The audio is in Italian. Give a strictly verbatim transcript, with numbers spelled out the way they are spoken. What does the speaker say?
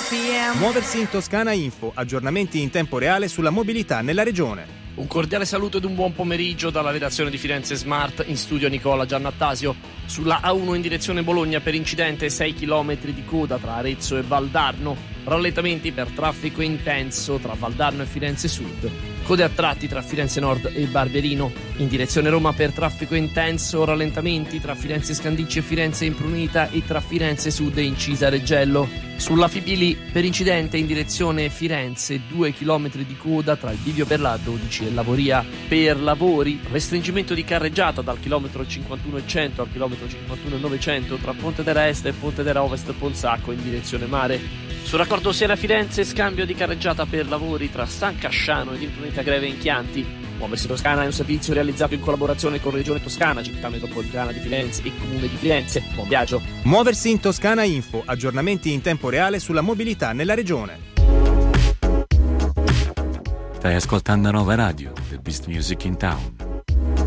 p m. Muoversi in Toscana Info, aggiornamenti in tempo reale sulla mobilità nella regione. Un cordiale saluto ed un buon pomeriggio dalla redazione di Firenze Smart, in studio Nicola Giannattasio. Sulla A uno in direzione Bologna per incidente sei chilometri di coda tra Arezzo e Valdarno, rallentamenti per traffico intenso tra Valdarno e Firenze Sud, code a tratti tra Firenze Nord e Barberino. In direzione Roma per traffico intenso, rallentamenti tra Firenze Scandicci e Firenze Imprunita e tra Firenze Sud e Incisa Reggello. Sulla Fipili per incidente in direzione Firenze, due chilometri di coda tra il bivio per la dodici e Lavoria. Per lavori, restringimento di carreggiata dal chilometro cinquantuno e cento al chilometro cinquantuno e novecento tra Pontedera Est e Pontedera Ovest Ponsacco in direzione mare. Sul raccordo Siena-Firenze, scambio di carreggiata per lavori tra San Casciano ed Imprunita Greve in Chianti. Muoversi Toscana è un servizio realizzato in collaborazione con Regione Toscana, Città Metropolitana di Firenze e Comune di Firenze. Buon viaggio. Muoversi in Toscana Info, aggiornamenti in tempo reale sulla mobilità nella regione. Stai ascoltando Nova Radio, the best music in town.